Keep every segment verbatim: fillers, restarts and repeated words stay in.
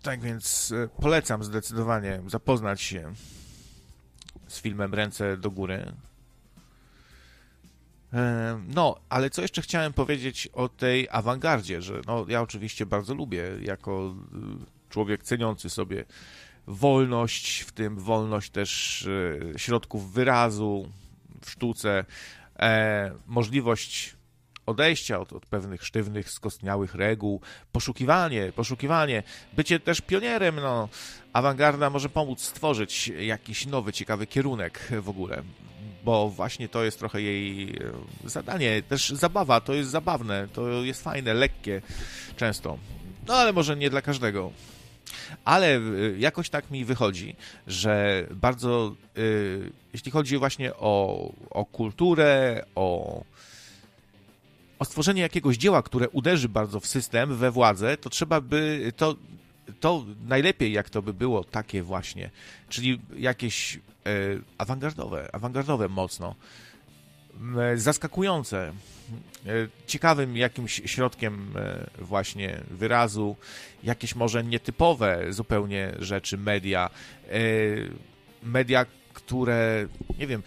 Tak więc e, polecam zdecydowanie zapoznać się z filmem Ręce do góry. E, No, ale co jeszcze chciałem powiedzieć o tej awangardzie, że no, ja oczywiście bardzo lubię, jako y, człowiek ceniący sobie wolność, w tym wolność też e, środków wyrazu w sztuce, e, możliwość odejścia od, od pewnych sztywnych, skostniałych reguł, poszukiwanie, poszukiwanie, bycie też pionierem, no, awangarda może pomóc stworzyć jakiś nowy, ciekawy kierunek w ogóle, bo właśnie to jest trochę jej e, zadanie, też zabawa, to jest zabawne, to jest fajne, lekkie często, no ale może nie dla każdego. Ale y, jakoś tak mi wychodzi, że bardzo, y, jeśli chodzi właśnie o, o kulturę, o, o stworzenie jakiegoś dzieła, które uderzy bardzo w system, we władzę, to trzeba by, to, to najlepiej jak to by było takie właśnie, czyli jakieś y, awangardowe, awangardowe mocno, y, zaskakujące, ciekawym jakimś środkiem właśnie wyrazu, jakieś może nietypowe zupełnie rzeczy, media, media, które, nie wiem,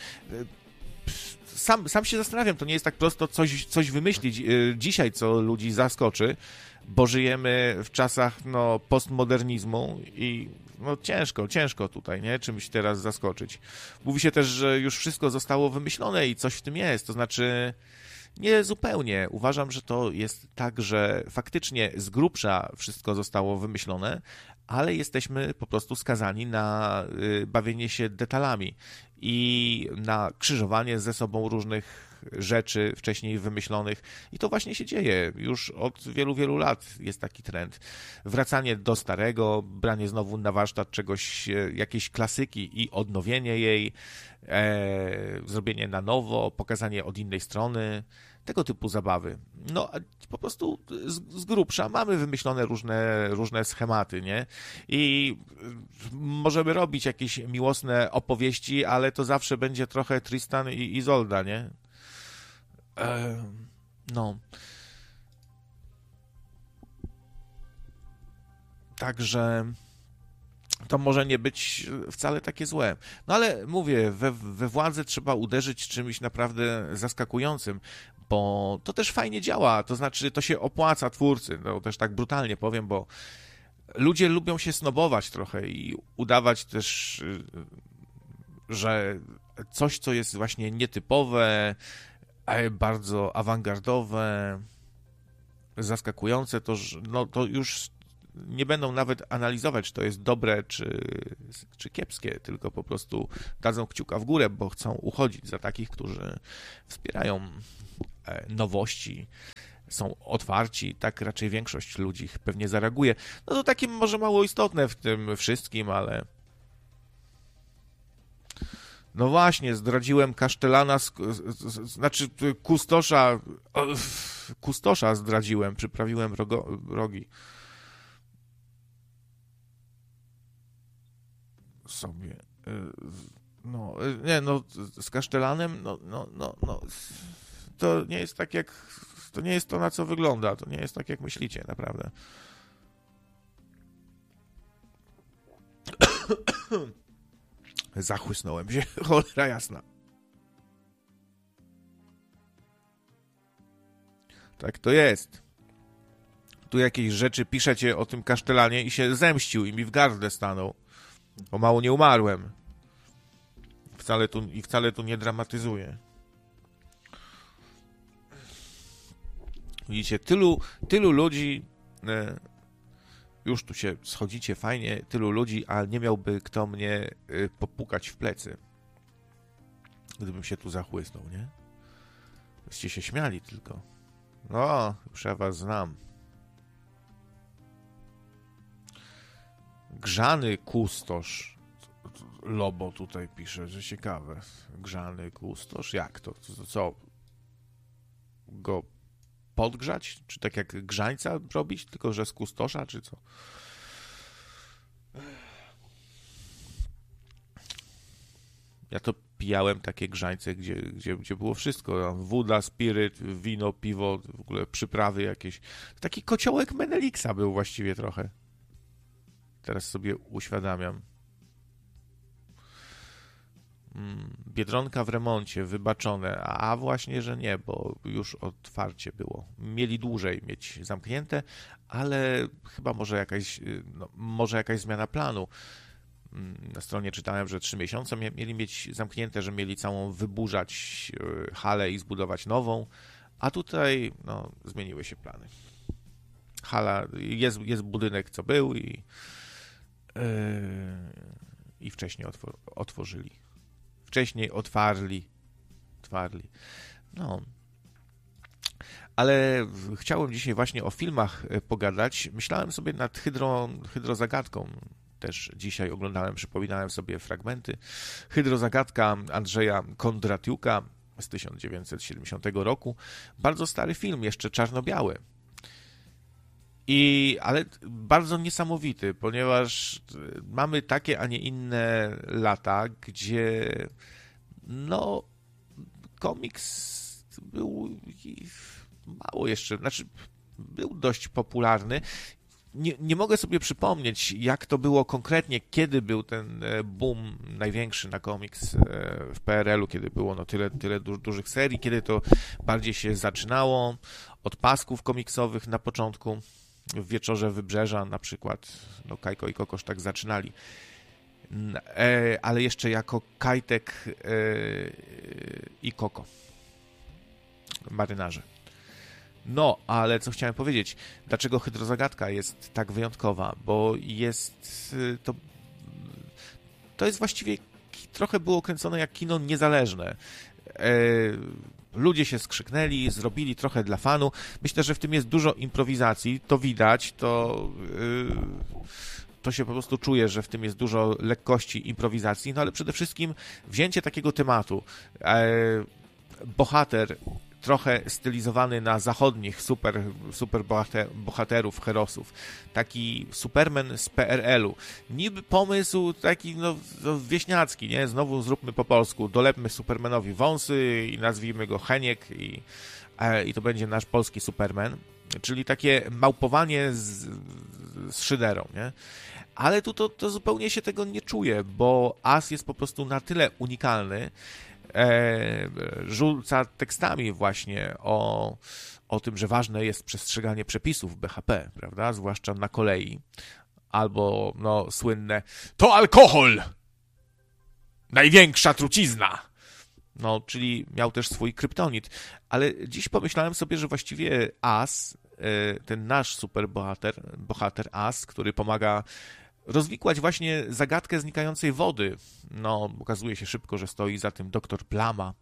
sam, sam się zastanawiam, to nie jest tak prosto coś, coś wymyślić dzisiaj, co ludzi zaskoczy, bo żyjemy w czasach no, postmodernizmu i no, ciężko, ciężko tutaj, nie, czymś teraz zaskoczyć. Mówi się też, że już wszystko zostało wymyślone i coś w tym jest, to znaczy nie zupełnie. Uważam, że to jest tak, że faktycznie z grubsza wszystko zostało wymyślone, ale jesteśmy po prostu skazani na bawienie się detalami i na krzyżowanie ze sobą różnych rzeczy wcześniej wymyślonych i to właśnie się dzieje. Już od wielu, wielu lat jest taki trend. Wracanie do starego, branie znowu na warsztat czegoś, jakiejś klasyki i odnowienie jej, e, zrobienie na nowo, pokazanie od innej strony, tego typu zabawy. No, po prostu z, z grubsza mamy wymyślone różne, różne schematy, nie? I możemy robić jakieś miłosne opowieści, ale to zawsze będzie trochę Tristan i Izolda, nie? E, no. Także to może nie być wcale takie złe. No ale mówię, we, we władzę trzeba uderzyć czymś naprawdę zaskakującym, bo to też fajnie działa, to znaczy to się opłaca twórcy, no też tak brutalnie powiem, bo ludzie lubią się snobować trochę i udawać też, że coś, co jest właśnie nietypowe, bardzo awangardowe, zaskakujące, to, no, to już nie będą nawet analizować, czy to jest dobre, czy, czy kiepskie, tylko po prostu dadzą kciuka w górę, bo chcą uchodzić za takich, którzy wspierają nowości, są otwarci, tak raczej większość ludzi pewnie zareaguje. No to takie może mało istotne w tym wszystkim, ale no właśnie, zdradziłem kasztelana, z, z, z, znaczy kustosza, kustosza zdradziłem, przyprawiłem rogo, rogi. Sobie. No, nie, no, z kasztelanem, no, no, no, no, to nie jest tak jak, to nie jest to, na co wygląda, to nie jest tak, jak myślicie, naprawdę. Zachłysnąłem się, cholera jasna. Tak to jest. Tu jakieś rzeczy piszecie o tym kasztelanie i się zemścił i mi w gardle stanął. Bo mało nie umarłem. Wcale tu, I wcale tu nie dramatyzuję. Widzicie, tylu, tylu ludzi, e, już tu się schodzicie fajnie, tylu ludzi, a nie miałby kto mnie e, popukać w plecy. Gdybym się tu zachłysnął, nie? Byście się śmiali tylko. No, już ja was znam. Grzany kustosz. Lobo tutaj pisze, że ciekawe. Grzany kustosz? Jak to? to co? Go podgrzać? Czy tak jak grzańca robić? Tylko, że z kustosza, czy co? Ja to pijałem takie grzańce, gdzie, gdzie, gdzie było wszystko. Woda, spiryt, wino, piwo, w ogóle przyprawy jakieś. Taki kociołek Meneliksa był właściwie trochę. teraz sobie uświadamiam. Biedronka w remoncie, wybaczone, a właśnie, że nie, bo już otwarcie było. Mieli dłużej mieć zamknięte, ale chyba może jakaś, no, może jakaś zmiana planu. Na stronie czytałem, że trzy miesiące mieli mieć zamknięte, że mieli całą wyburzać halę i zbudować nową, a tutaj no, zmieniły się plany. Hala, jest, jest budynek, co był i, yy, i wcześniej otwor- otworzyli. Wcześniej otwarli. Otwarli. No. Ale chciałem dzisiaj właśnie o filmach pogadać. Myślałem sobie nad hydro, hydrozagadką. Też dzisiaj oglądałem, przypominałem sobie fragmenty. Hydrozagadka Andrzeja Kondratiuka z tysiąc dziewięćset siedemdziesiątego roku. Bardzo stary film, jeszcze czarno-biały. I, ale bardzo niesamowity, ponieważ mamy takie, a nie inne lata, gdzie no komiks był mało jeszcze, znaczy był dość popularny. Nie, nie mogę sobie przypomnieć, jak to było konkretnie, kiedy był ten boom największy na komiks w P R L u, kiedy było no tyle, tyle du- dużych serii, kiedy to bardziej się zaczynało od pasków komiksowych na początku. W Wieczorze Wybrzeża na przykład, no Kajko i Kokosz tak zaczynali, e, ale jeszcze jako Kajtek e, i Koko, marynarze. No, ale co chciałem powiedzieć, dlaczego Hydrozagadka jest tak wyjątkowa, bo jest to, to jest właściwie trochę było kręcone jak kino niezależne. E, Ludzie się skrzyknęli, zrobili trochę dla fanu. Myślę, że w tym jest dużo improwizacji. To widać, to, yy, to się po prostu czuje, że w tym jest dużo lekkości, improwizacji. No ale przede wszystkim wzięcie takiego tematu. Yy, bohater trochę stylizowany na zachodnich super, super bohater, bohaterów, herosów. Taki Superman z P R L u. Niby pomysł taki no, no, wieśniacki, nie? Znowu zróbmy po polsku. Dolepmy Supermanowi wąsy i nazwijmy go Heniek i, e, i to będzie nasz polski Superman. Czyli takie małpowanie z, z szyderą, nie? Ale tu to, to zupełnie się tego nie czuje, bo As jest po prostu na tyle unikalny, E, rzuca tekstami właśnie o, o tym, że ważne jest przestrzeganie przepisów B H P, prawda? Zwłaszcza na kolei. Albo, no, słynne to alkohol! Największa trucizna! No, czyli miał też swój kryptonit. Ale dziś pomyślałem sobie, że właściwie As, ten nasz superbohater, bohater As, który pomaga rozwikłać właśnie zagadkę znikającej wody. No, okazuje się szybko, że stoi za tym doktor Plama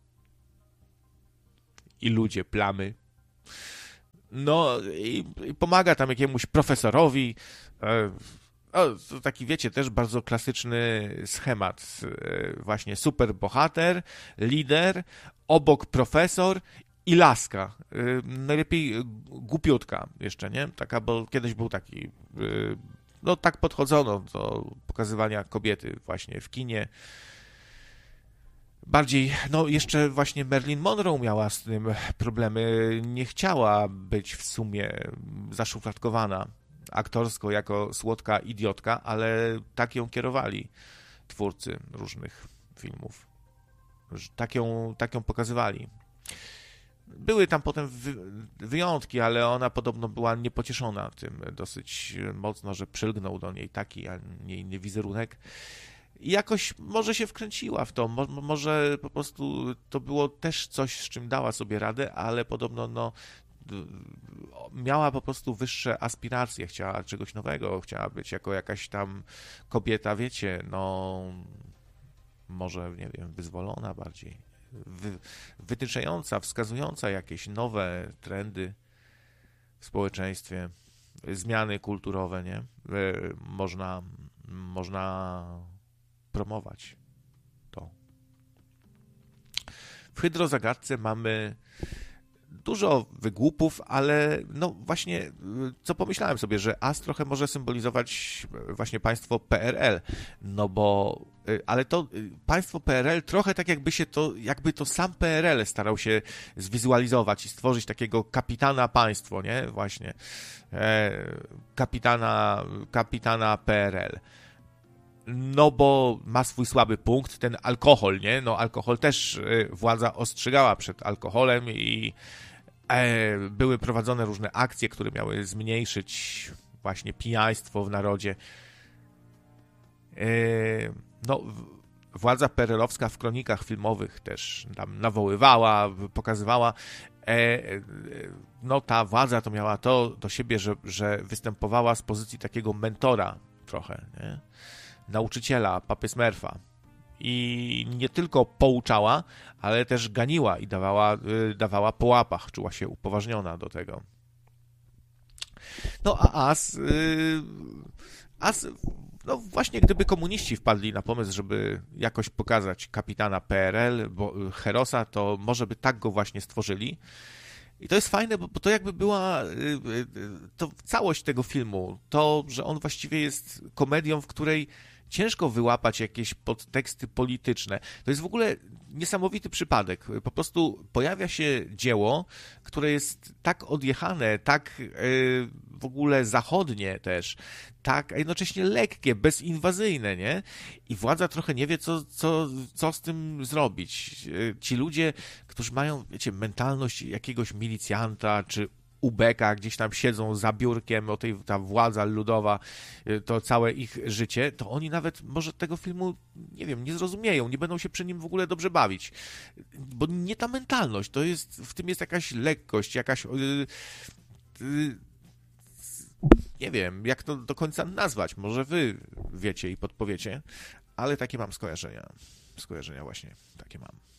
i ludzie Plamy. No i, i pomaga tam jakiemuś profesorowi. O, to taki, wiecie, też bardzo klasyczny schemat. Właśnie super bohater, lider, obok profesor i laska. Najlepiej głupiutka jeszcze, nie? Taka, bo kiedyś był taki... No tak podchodzono do pokazywania kobiety właśnie w kinie. Bardziej, no jeszcze właśnie Marilyn Monroe miała z tym problemy. Nie chciała być w sumie zaszufladkowana aktorsko jako słodka idiotka, ale tak ją kierowali twórcy różnych filmów. Tak ją, tak ją pokazywali. Były tam potem wyjątki, ale ona podobno była niepocieszona tym dosyć mocno, że przylgnął do niej taki, a nie inny wizerunek. I jakoś może się wkręciła w to, mo- może po prostu to było też coś, z czym dała sobie radę, ale podobno no, miała po prostu wyższe aspiracje, chciała czegoś nowego, chciała być jako jakaś tam kobieta, wiecie, no może, nie wiem, wyzwolona bardziej. Wy, wytyczająca, wskazująca jakieś nowe trendy w społeczeństwie, zmiany kulturowe, nie? Można, można promować to. W Hydrozagadce mamy dużo wygłupów, ale no właśnie, co pomyślałem sobie, że As trochę może symbolizować właśnie państwo P R L, no bo, ale to państwo P R L trochę tak jakby się to, jakby to sam P R L starał się zwizualizować i stworzyć takiego kapitana państwo, nie? Właśnie, kapitana, kapitana P R L. No bo ma swój słaby punkt, ten alkohol, nie? No alkohol też władza ostrzegała przed alkoholem i e, były prowadzone różne akcje, które miały zmniejszyć właśnie pijaństwo w narodzie. E, no władza perelowska w kronikach filmowych też tam nawoływała, pokazywała. E, no ta władza to miała to do siebie, że, że występowała z pozycji takiego mentora trochę, nie? Nauczyciela, papy Smurfa. I nie tylko pouczała, ale też ganiła i dawała, y, dawała po łapach. Czuła się upoważniona do tego. No a As... Y, As... No właśnie, gdyby komuniści wpadli na pomysł, żeby jakoś pokazać kapitana P R L, bo Herosa, to może by tak go właśnie stworzyli. I to jest fajne, bo, bo to jakby była to całość tego filmu, to, że on właściwie jest komedią, w której ciężko wyłapać jakieś podteksty polityczne. To jest w ogóle niesamowity przypadek. Po prostu pojawia się dzieło, które jest tak odjechane, tak yy, w ogóle zachodnie też, tak, a jednocześnie lekkie, bezinwazyjne, nie? I władza trochę nie wie, co, co, co z tym zrobić. Ci ludzie, którzy mają, wiecie, mentalność jakiegoś milicjanta, czy ubeka, gdzieś tam siedzą za biurkiem, o tej, ta władza ludowa, to całe ich życie, to oni nawet może tego filmu, nie wiem, nie zrozumieją, nie będą się przy nim w ogóle dobrze bawić. Bo nie ta mentalność, to jest, w tym jest jakaś lekkość, jakaś... Yy, yy, nie wiem, jak to do końca nazwać. Może wy wiecie i podpowiecie, ale takie mam skojarzenia. Skojarzenia właśnie takie mam.